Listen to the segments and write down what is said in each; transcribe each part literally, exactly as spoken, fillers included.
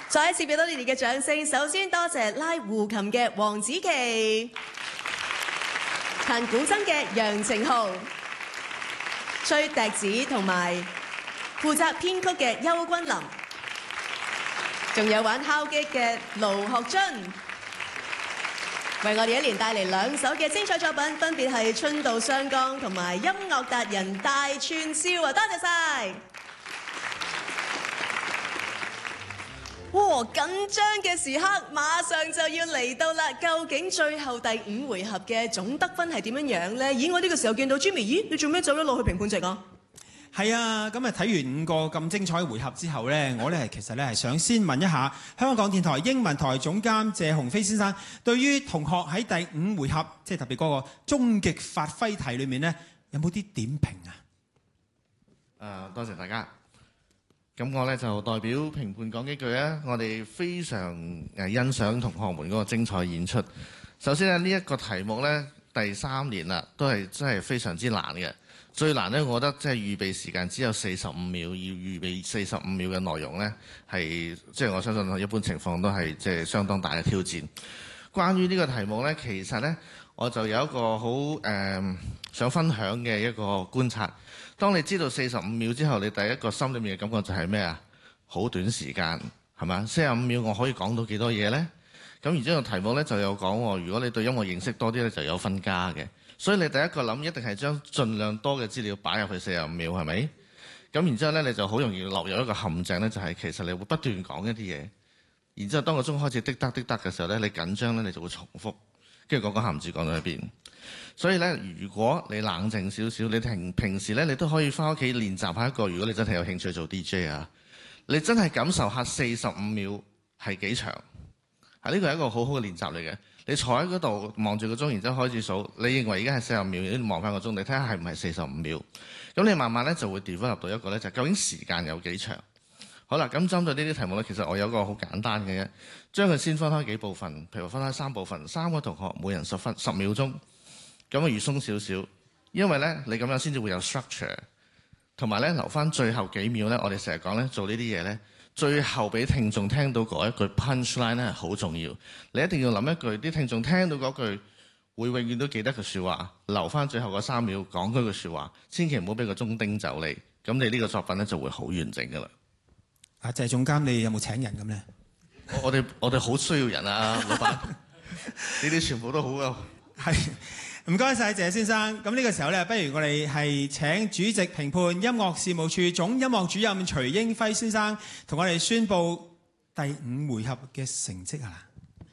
再一次俾到你哋嘅掌聲。首先多謝拉胡琴嘅黃子琪、彈古箏嘅楊晴浩、吹笛子同埋負責編曲嘅邱君琳，仲有玩敲擊嘅盧學津，為我哋一連帶嚟兩首嘅精彩作品，分別係《春到湘江》同埋《音樂達人大串燒》啊！多謝晒。哇！緊張嘅時刻馬上就要嚟到啦，究竟最後第五回合嘅總得分係點樣樣呢？咦，我呢個時候見到 Jimmy， 咦，你做咩走咗落去評判席啊？ 係啊，咁啊睇完五個咁精彩嘅回合之後呢，我咧其實咧係想先問一下香港電台英文台總監謝鴻飛先生，對於同學喺第五回合，即係特別嗰個終極發揮題裏面呢，有冇啲點評啊？ 誒、呃，多謝大家。咁我咧就代表評判講幾句啊！我哋非常誒欣賞同學們嗰個精彩演出。首先咧，呢、這、一個題目咧第三年啦，都係真係非常之難嘅。最難咧，我覺得即係預備時間只有四十五秒，要預備四十五秒嘅內容咧，係即係我相信一般情況都係即係相當大嘅挑戰。關於呢個題目咧，其實咧我就有一個好誒、呃、想分享嘅一個觀察。當你知道四十五秒之後，你第一個心裏面嘅感覺就係咩啊？好短時間係咪？四十五秒我可以講到幾多嘢呢？咁然之後題目咧就有講，如果你對音樂認識多啲咧，就有分加嘅。所以你第一個諗一定係將盡量多嘅資料擺入去四十五秒，係咪？咁然之後咧，你就好容易落入一個陷阱咧，就係其實你會不斷講一啲嘢。然之後當個鐘開始滴答滴答嘅時候咧，你緊張咧，你就會重複，跟住講講下唔知講到去邊。所以咧，如果你冷靜少少，你平平時咧，你都可以翻屋企練習下一個。如果你真係有興趣做 D J 啊，你真係感受下四十五秒係幾長。啊，呢個係一個好好嘅練習嚟嘅。你坐喺嗰度望住個鐘，然之後開始數，你認為而家係四十秒，你望翻個鐘，你睇下係唔係四十五秒。咁你慢慢咧就會 develop 到一個咧，就係究竟時間有幾長。好啦，咁針對呢啲題目咧，其實我有個好簡單嘅啫，將佢先分開幾部分，譬如分開三部分，三個同學每人十分十秒鐘。咁啊，預鬆少少，因為咧，你咁樣先至會有 structure，同埋咧留翻最後幾秒咧，我哋成日講咧做呢啲嘢咧，最後俾聽眾聽到嗰一句 punchline 咧係好重要。你一定要諗一句，啲聽眾聽到嗰句會永遠都記得句説話，留翻最後嗰三秒講嗰句説話，千祈唔好俾個鐘叮走你。咁你呢個作品咧就會好完整噶啦。 啊，謝總監，你有冇請人咁咧？ 我哋我哋好需要人啊，老闆，呢啲全部都好啊。 係。唔該晒謝先生，咁呢個時候咧，不如我哋係請主席評判音樂事務處總音樂主任徐英輝先生同我哋宣布第五回合嘅成績啊！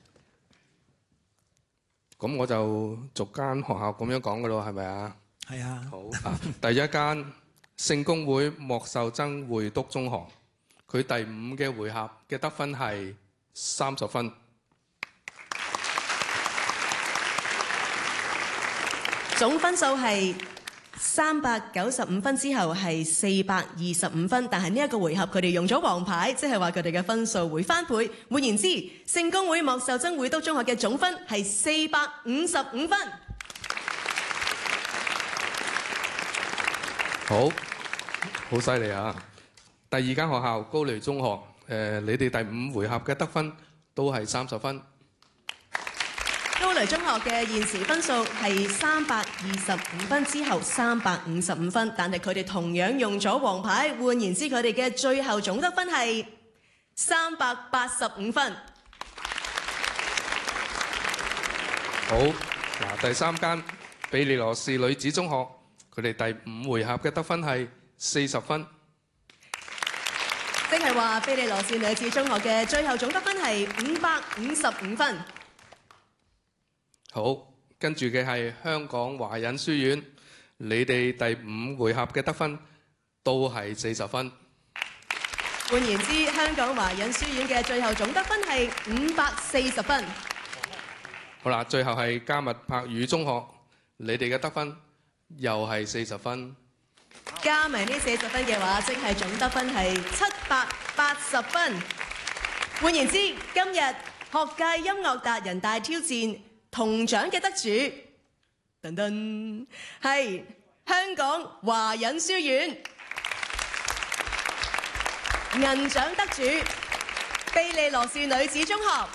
咁我就逐間學校咁樣講噶咯，係咪啊？ 係啊。 好啊，第一間聖公會莫秀曾會督中學，佢第五嘅回合嘅得分係三十分。 總分數係三百九十五分，之後係四百二十五分，但係呢一個回合佢哋用咗黃牌，即係話佢哋嘅分數會翻倍。換言之，聖公會莫秀曾會督中學嘅總分係四百五十五分。 好，好犀利啊！第二間學校高雷中學，誒、呃，你哋第五回合嘅得分都係三十分。 高雷中學嘅現時分數係三百二十五分，之後三百五十五分，但係佢哋同樣用咗黃牌，換言之佢哋嘅最後總得分係三百八十五分。 好，嗱，第三間庇理羅士女子中學，佢哋第五回合嘅得分係四十分， 即係話庇理羅士女子中學嘅最後總得分係五百五十五分。 好，跟住嘅係香港華仁書院，你哋第五回合嘅得分都係四十分。 換言之，香港華仁書院嘅最後總得分係五百四十分。 好啦，最後係加密柏語中學，你哋嘅得分又係四十分。 加埋呢四十分嘅話，即係總得分係七百八十分。換言之，今日學界音樂達人大挑戰銅獎嘅得主，噔噔係香港華仁書院，銀獎得主庇利羅士女子中學，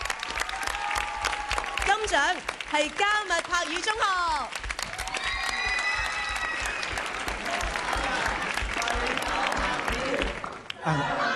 金獎係加密柏語中學。 啊